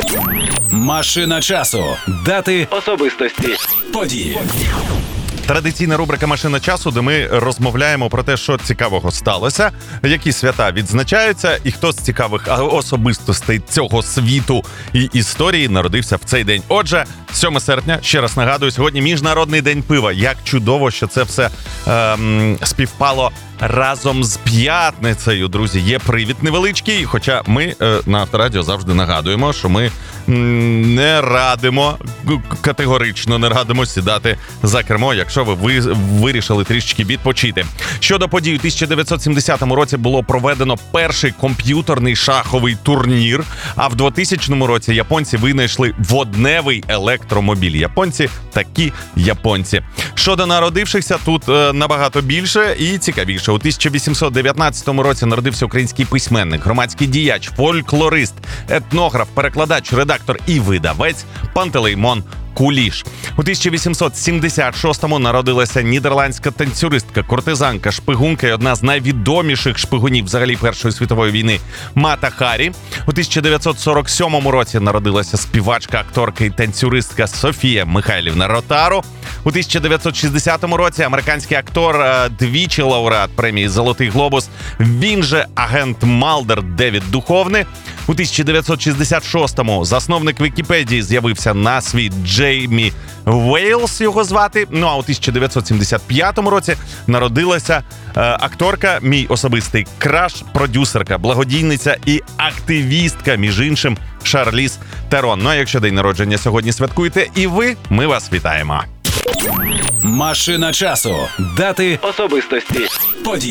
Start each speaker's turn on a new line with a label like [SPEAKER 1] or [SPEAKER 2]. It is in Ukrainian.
[SPEAKER 1] Машина часу. Дати, особистості, події.
[SPEAKER 2] Традиційна рубрика «Машина часу», де ми розмовляємо про те, що цікавого сталося, які свята відзначаються, і хто з цікавих особистостей цього світу і історії народився в цей день. Отже, 7 серпня, ще раз нагадую, сьогодні Міжнародний день пива. Як чудово, що це все співпало разом з п'ятницею, друзі. Є привід невеличкий, хоча ми на Авторадіо завжди нагадуємо, що ми не радимо, категорично не радимо сідати за кермо, якщо ви вирішили трішечки відпочити. Щодо подій, у 1970 році було проведено перший комп'ютерний шаховий турнір, а в 2000 році японці винайшли водневий електромобіль. Японці такі японці. Щодо народившихся, тут набагато більше і цікавіше. У 1819 році народився український письменник, громадський діяч, фольклорист, етнограф, перекладач, редактор і видавець Пантелеймон Куліш. У 1876-му народилася нідерландська танцюристка, кортизанка, шпигунка і одна з найвідоміших шпигунів взагалі Першої світової війни Мата Харі. У 1947 році народилася співачка, акторка і танцюристка Софія Михайлівна Ротару. У 1960 році американський актор, двічі лауреат премії «Золотий глобус», він же агент Малдер Девід Духовний. У 1966-му засновник Вікіпедії з'явився на світ Джеймі Вейлс, його звати. Ну а у 1975 році народилася акторка, мій особистий краш, продюсерка, благодійниця і активістка, між іншим, Шарліз Терон. Ну а якщо день народження сьогодні святкуєте і ви, ми вас вітаємо.
[SPEAKER 1] Машина часу. Дати, особистості, події.